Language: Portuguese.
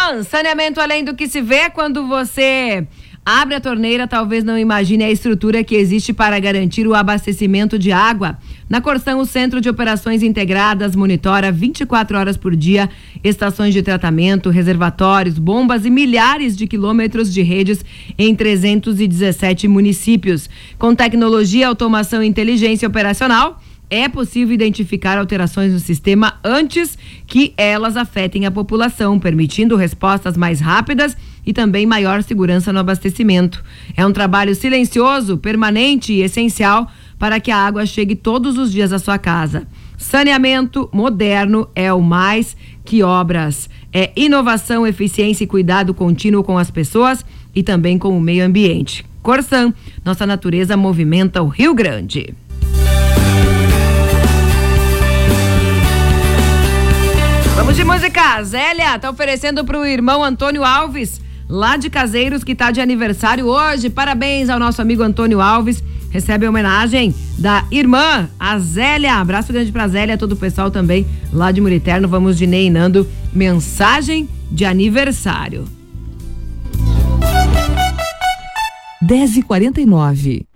Irmã, saneamento além do que se vê. Quando você abre a torneira, talvez não imagine a estrutura que existe para garantir o abastecimento de água. Na Corsan, o Centro de Operações Integradas monitora 24 horas por dia estações de tratamento, reservatórios, bombas e milhares de quilômetros de redes em 317 municípios. Com tecnologia, automação e inteligência operacional, é possível identificar alterações no sistema antes que elas afetem a população, permitindo respostas mais rápidas e também maior segurança no abastecimento. É um trabalho silencioso, permanente e essencial para que a água chegue todos os dias à sua casa. Saneamento moderno é o mais que obras. É inovação, eficiência e cuidado contínuo com as pessoas e também com o meio ambiente. Corsan, nossa natureza movimenta o Rio Grande. Vamos de música. Zélia tá oferecendo pro irmão Antônio Alves, lá de Caseiros, que tá de aniversário hoje. Parabéns ao nosso amigo Antônio Alves. Recebe a homenagem da irmã, a Zélia. Abraço grande pra Zélia, todo o pessoal também lá de Muriterno. Vamos de Ney e Nando. Mensagem de aniversário. 10h49.